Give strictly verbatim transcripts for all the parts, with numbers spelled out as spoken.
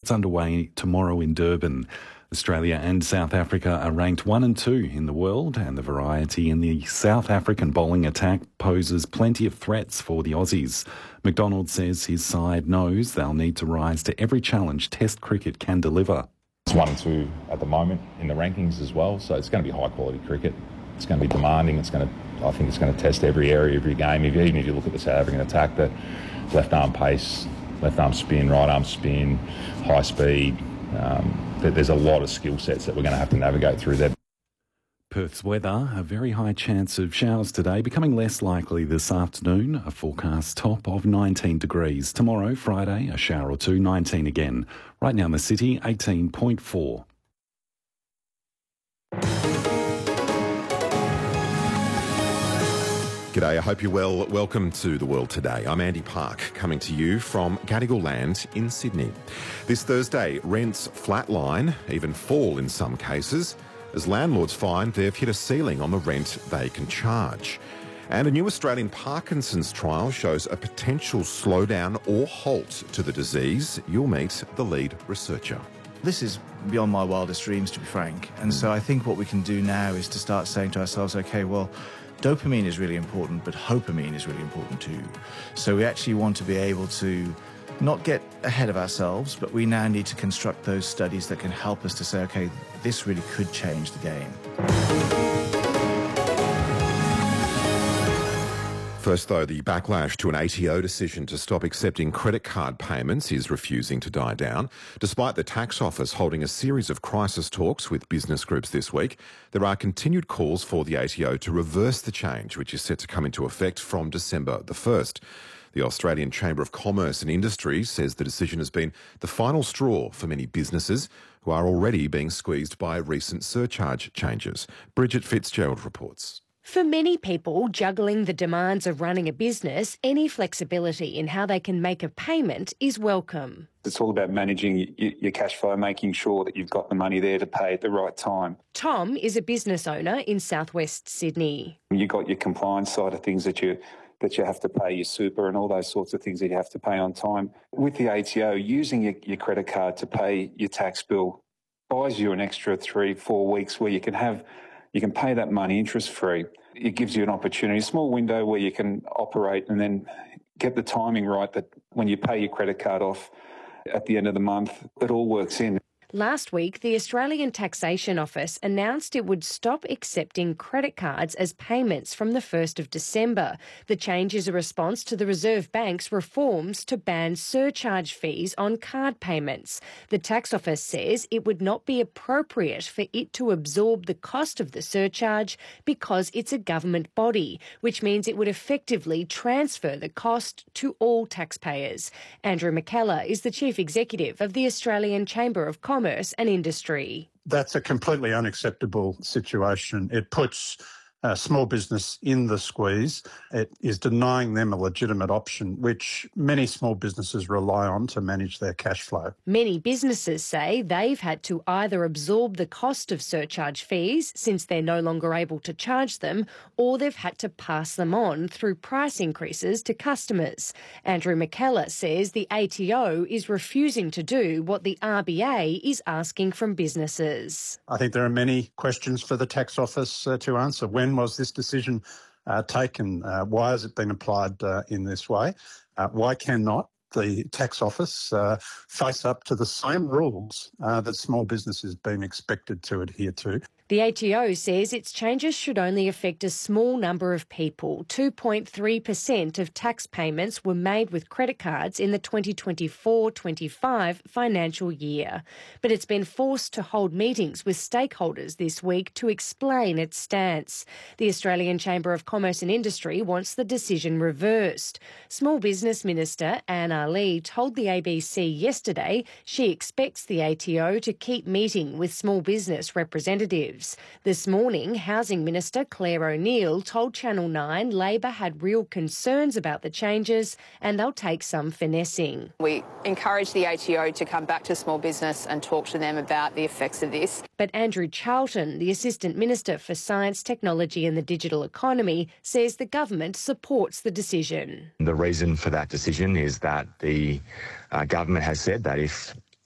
It's underway tomorrow in Durban. Australia and South Africa are ranked one and two in the world, and the variety in the South African bowling attack poses plenty of threats for the Aussies. McDonald says his side knows they'll need to rise to every challenge Test cricket can deliver. It's one and two at the moment in the rankings as well, so it's going to be high quality cricket. It's going to be demanding. It's going to, I think it's going to test every area, every game. If, even if you look at the South African attack, the left arm pace, left arm spin, right arm spin, high speed. Um, there's a lot of skill sets that we're going to have to navigate through there. Perth's weather, a very high chance of showers today, becoming less likely this afternoon. A forecast top of nineteen degrees. Tomorrow, Friday, a shower or two, nineteen again. Right now in the city, eighteen point four. G'day, I hope you're well. Welcome to The World Today. I'm Andy Park, coming to you from Gadigal Land in Sydney. This Thursday, rents flatline, even fall in some cases, as landlords find they've hit a ceiling on the rent they can charge. And a new Australian Parkinson's trial shows a potential slowdown or halt to the disease. You'll meet the lead researcher. This is beyond my wildest dreams, to be frank. And so I think what we can do now is to start saying to ourselves, OK, well, dopamine is really important, but dopamine is really important too. So we actually want to be able to not get ahead of ourselves, but we now need to construct those studies that can help us to say, OK, this really could change the game. First, though, the backlash to an A T O decision to stop accepting credit card payments is refusing to die down. Despite the tax office holding a series of crisis talks with business groups this week, there are continued calls for the A T O to reverse the change, which is set to come into effect from December the first. The Australian Chamber of Commerce and Industry says the decision has been the final straw for many businesses who are already being squeezed by recent surcharge changes. Bridget Fitzgerald reports. For many people, juggling the demands of running a business, any flexibility in how they can make a payment is welcome. It's all about managing your cash flow, making sure that you've got the money there to pay at the right time. Tom is a business owner in southwest Sydney. You've got your compliance side of things that you that you have to pay, your super and all those sorts of things that you have to pay on time. With the A T O, using your, your credit card to pay your tax bill buys you an extra three, four weeks where you can have You can pay that money interest-free. It gives you an opportunity, a small window where you can operate and then get the timing right that when you pay your credit card off at the end of the month, it all works in. Last week, the Australian Taxation Office announced it would stop accepting credit cards as payments from the first of December. The change is a response to the Reserve Bank's reforms to ban surcharge fees on card payments. The Tax Office says it would not be appropriate for it to absorb the cost of the surcharge because it's a government body, which means it would effectively transfer the cost to all taxpayers. Andrew McKellar is the Chief Executive of the Australian Chamber of Commerce Commerce and Industry. That's a completely unacceptable situation. It puts uh, small business in the squeeze. It is denying them a legitimate option, which many small businesses rely on to manage their cash flow. Many businesses say they've had to either absorb the cost of surcharge fees since they're no longer able to charge them, or they've had to pass them on through price increases to customers. Andrew McKellar says the A T O is refusing to do what the R B A is asking from businesses. I think there are many questions for the tax office uh, to answer. When was this decision uh, taken? Uh, why has it been applied uh, in this way? Uh, why cannot the tax office uh, face up to the same rules uh, that small business is being expected to adhere to? The A T O says its changes should only affect a small number of people. two point three percent of tax payments were made with credit cards in the twenty twenty-four twenty-five financial year. But it's been forced to hold meetings with stakeholders this week to explain its stance. The Australian Chamber of Commerce and Industry wants the decision reversed. Small Business Minister Anne Ali told the A B C yesterday she expects the A T O to keep meeting with small business representatives. This morning, Housing Minister Claire O'Neill told Channel nine Labor had real concerns about the changes and they'll take some finessing. We encourage the A T O to come back to small business and talk to them about the effects of this. But Andrew Charlton, the Assistant Minister for Science, Technology and the Digital Economy, says the government supports the decision. The reason for that decision is that the uh, government has said that if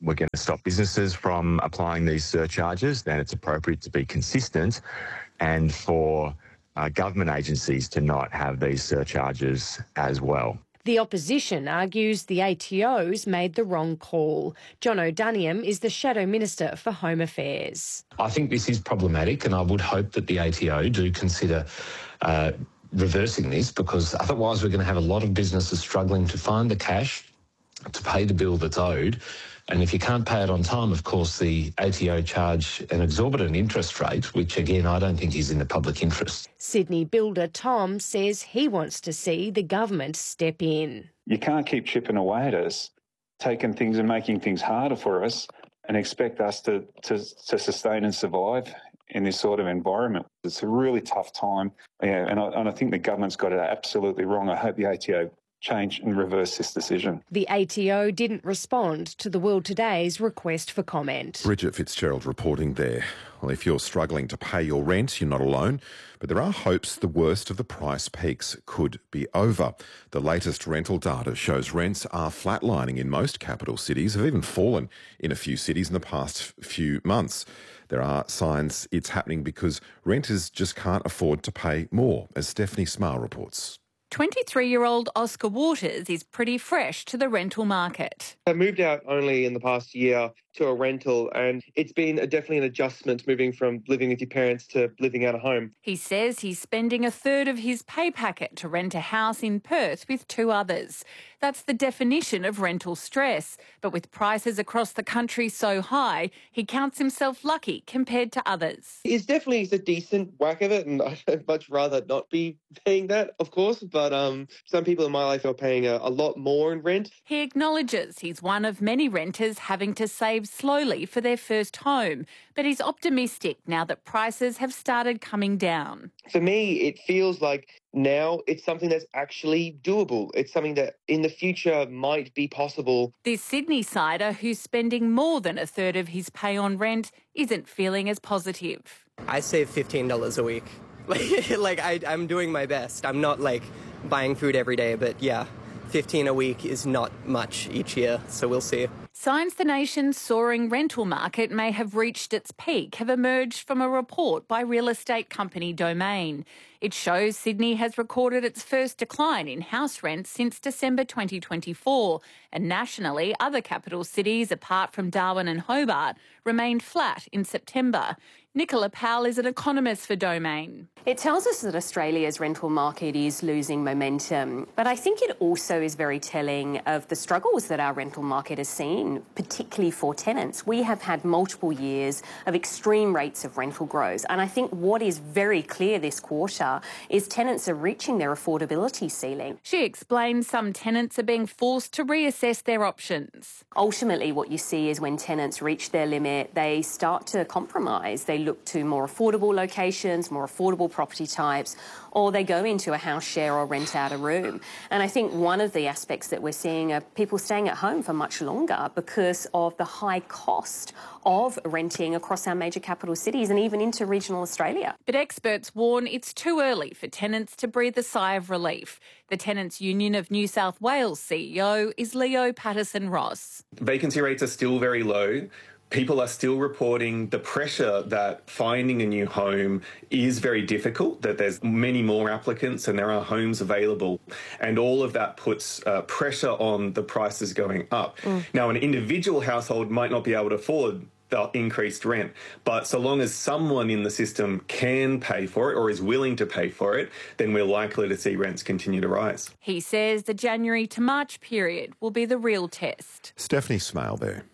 we're going to stop businesses from applying these surcharges, then it's appropriate to be consistent and for uh, government agencies to not have these surcharges as well. The opposition argues the A T Os made the wrong call. John O'Duniam is the Shadow Minister for Home Affairs. I think this is problematic, and I would hope that the A T O do consider uh, reversing this, because otherwise we're going to have a lot of businesses struggling to find the cash to pay the bill that's owed. And if you can't pay it on time, of course, the A T O charge an exorbitant interest rate, which, again, I don't think is in the public interest. Sydney builder Tom says he wants to see the government step in. You can't keep chipping away at us, taking things and making things harder for us and expect us to, to, to sustain and survive in this sort of environment. It's a really tough time, yeah, and I, and I think the government's got it absolutely wrong. I hope the A T O change and reverse this decision. The A T O didn't respond to the World Today's request for comment. Bridget Fitzgerald reporting there. Well, if you're struggling to pay your rent, you're not alone, but there are hopes the worst of the price peaks could be over. The latest rental data shows rents are flatlining in most capital cities, have even fallen in a few cities in the past few months. There are signs it's happening because renters just can't afford to pay more, as Stephanie Smale reports. twenty-three-year-old Oscar Waters is pretty fresh to the rental market. I moved out only in the past year to a rental, and it's been a, definitely an adjustment moving from living with your parents to living out of home. He says he's spending a third of his pay packet to rent a house in Perth with two others. That's the definition of rental stress. But with prices across the country so high, he counts himself lucky compared to others. It's definitely a decent whack of it, and I'd much rather not be paying that, of course, but um, some people in my life are paying a, a lot more in rent. He acknowledges he's one of many renters having to save slowly for their first home, but he's optimistic now that prices have started coming down. For me, it feels like now it's something that's actually doable. It's something that in the future might be possible. This Sydney-sider, who's spending more than a third of his pay on rent, isn't feeling as positive. I save fifteen dollars a week. like, I, I'm doing my best. I'm not, like, buying food every day, but yeah, fifteen a week is not much each year, so we'll see. Signs the nation's soaring rental market may have reached its peak have emerged from a report by real estate company Domain. It shows Sydney has recorded its first decline in house rents since December twenty twenty-four, and nationally, other capital cities, apart from Darwin and Hobart, remained flat in September. Nicola Powell is an economist for Domain. It tells us that Australia's rental market is losing momentum, but I think it also is very telling of the struggles that our rental market has seen, particularly for tenants. We have had multiple years of extreme rates of rental growth, and I think what is very clear this quarter is tenants are reaching their affordability ceiling. She explains some tenants are being forced to reassess their options. Ultimately, what you see is when tenants reach their limit, they start to compromise. They look to more affordable locations, more affordable property types, or they go into a house share or rent out a room. And I think one of the aspects that we're seeing are people staying at home for much longer because of the high cost of renting across our major capital cities and even into regional Australia. But experts warn it's too early for tenants to breathe a sigh of relief. The Tenants Union of New South Wales C E O is Leo Patterson-Ross. Vacancy rates are still very low. People are still reporting the pressure that finding a new home is very difficult, that there's many more applicants and there are homes available. And all of that puts uh, pressure on the prices going up. Mm. Now, an individual household might not be able to afford the increased rent, but so long as someone in the system can pay for it or is willing to pay for it, then we're likely to see rents continue to rise. He says the January to March period will be the real test. Stephanie Smale there.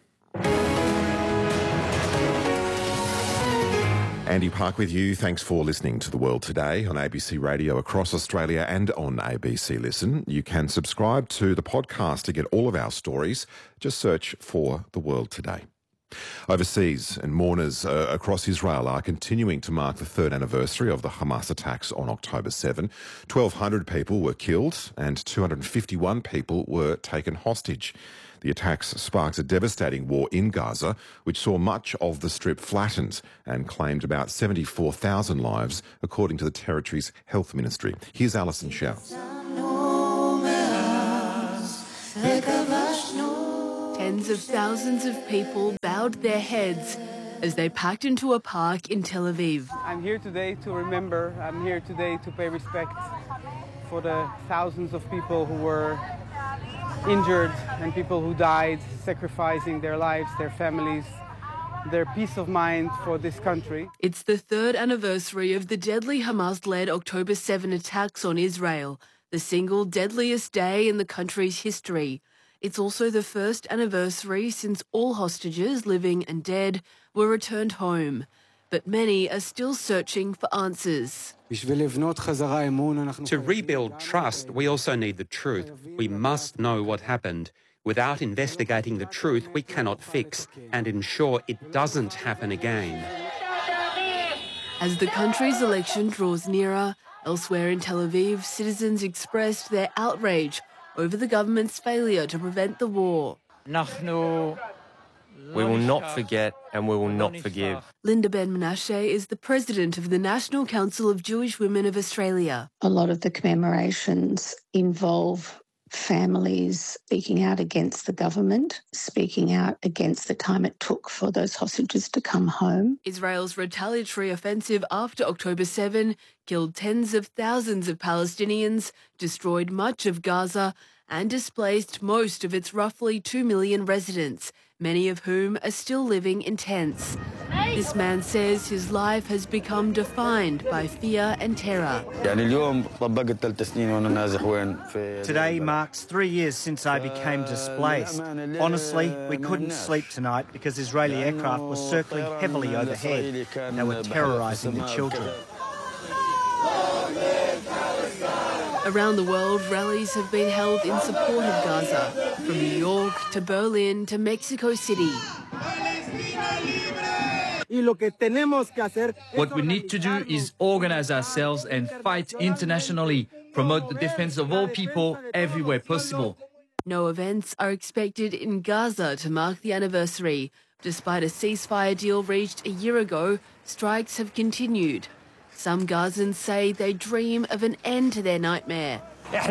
Andy Park with you. Thanks for listening to The World Today on A B C Radio across Australia and on A B C Listen. You can subscribe to the podcast to get all of our stories. Just search for The World Today. Overseas, and mourners uh, across Israel are continuing to mark the third anniversary of the Hamas attacks on October seventh. twelve hundred people were killed and two hundred fifty-one people were taken hostage. The attacks sparked a devastating war in Gaza, which saw much of the Strip flattened and claimed about seventy-four thousand lives, according to the territory's health ministry. Here's Alison Shao. Ten tens of thousands of people bowed their heads as they packed into a park in Tel Aviv. I'm here today to remember, I'm here today to pay respect for the thousands of people who were injured and people who died, sacrificing their lives, their families, their peace of mind for this country. It's the third anniversary of the deadly Hamas-led October seventh attacks on Israel, the single deadliest day in the country's history. It's also the first anniversary since all hostages, living and dead, were returned home. But many are still searching for answers. To rebuild trust, we also need the truth. We must know what happened. Without investigating the truth, we cannot fix and ensure it doesn't happen again. As the country's election draws nearer, elsewhere in Tel Aviv, citizens expressed their outrage over the government's failure to prevent the war. We will not forget and we will not forgive. Linda Ben-Menashe is the president of the National Council of Jewish Women of Australia. A lot of the commemorations involve families speaking out against the government, speaking out against the time it took for those hostages to come home. Israel's retaliatory offensive after October seventh killed tens of thousands of Palestinians, destroyed much of Gaza, and displaced most of its roughly two million residents, many of whom are still living in tents. This man says his life has become defined by fear and terror. Today marks three years since I became displaced. Honestly, we couldn't sleep tonight because Israeli aircraft were circling heavily overhead. They were terrorising the children. Around the world, rallies have been held in support of Gaza, from New York to Berlin to Mexico City. What we need to do is organize ourselves and fight internationally, promote the defense of all people everywhere possible. No events are expected in Gaza to mark the anniversary. Despite a ceasefire deal reached a year ago, strikes have continued. Some Gazans say they dream of an end to their nightmare.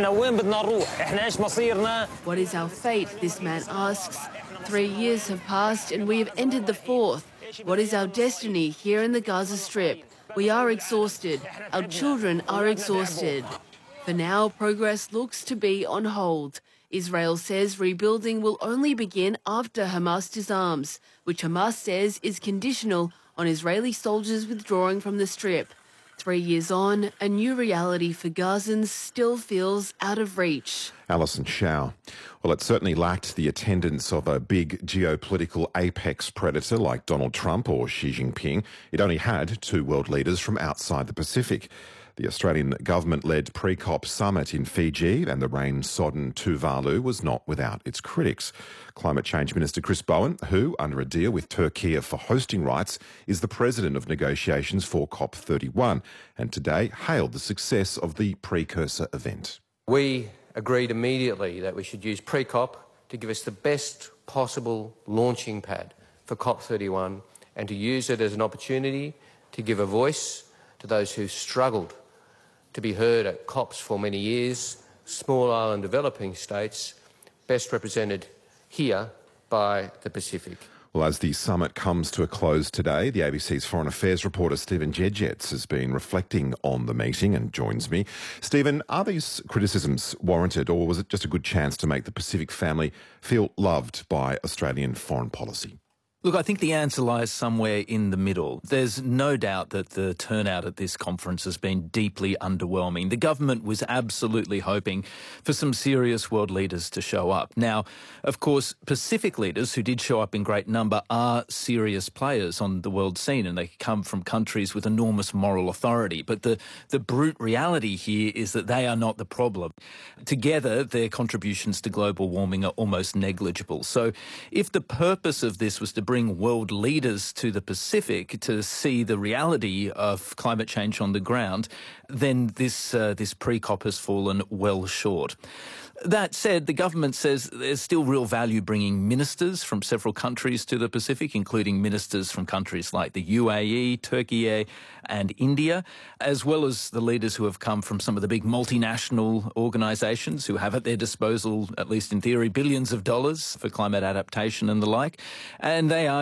What is our fate, this man asks. Three years have passed and we have entered the fourth. What is our destiny here in the Gaza Strip? We are exhausted. Our children are exhausted. For now, progress looks to be on hold. Israel says rebuilding will only begin after Hamas disarms, which Hamas says is conditional on Israeli soldiers withdrawing from the Strip. Three years on, a new reality for Gazans still feels out of reach. Alison Shao. Well, it certainly lacked the attendance of a big geopolitical apex predator like Donald Trump or Xi Jinping. It only had two world leaders from outside the Pacific. The Australian government-led pre-COP summit in Fiji and the rain-sodden Tuvalu was not without its critics. Climate Change Minister Chris Bowen, who, under a deal with Turkey for hosting rights, is the president of negotiations for COP thirty-one, and today hailed the success of the precursor event. We agreed immediately that we should use pre-COP to give us the best possible launching pad for COP thirty-one and to use it as an opportunity to give a voice to those who struggled to be heard at COPs for many years, small island developing states, best represented here by the Pacific. Well, as the summit comes to a close today, the A B C's Foreign Affairs reporter Stephen Jedgetts has been reflecting on the meeting and joins me. Stephen, are these criticisms warranted, or was it just a good chance to make the Pacific family feel loved by Australian foreign policy? Look, I think the answer lies somewhere in the middle. There's no doubt that the turnout at this conference has been deeply underwhelming. The government was absolutely hoping for some serious world leaders to show up. Now, of course, Pacific leaders who did show up in great number are serious players on the world scene, and they come from countries with enormous moral authority. But the, the brute reality here is that they are not the problem. Together, their contributions to global warming are almost negligible. So if the purpose of this was to bring world leaders to the Pacific to see the reality of climate change on the ground, then this uh, this pre-COP has fallen well short. That said, the government says there's still real value bringing ministers from several countries to the Pacific, including ministers from countries like the U A E, Turkey and India, as well as the leaders who have come from some of the big multinational organisations who have at their disposal, at least in theory, billions of dollars for climate adaptation and the like. And they are